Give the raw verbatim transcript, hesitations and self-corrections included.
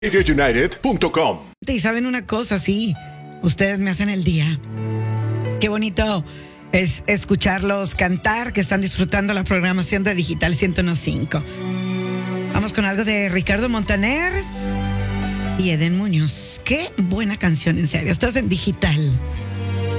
radio united punto com. Y saben una cosa, sí, ustedes me hacen el día. Qué bonito es escucharlos cantar, que están disfrutando la programación de Digital ciento uno punto cinco. Vamos con algo de Ricardo Montaner y Eden Muñoz. Qué buena canción, en serio. Estás en Digital.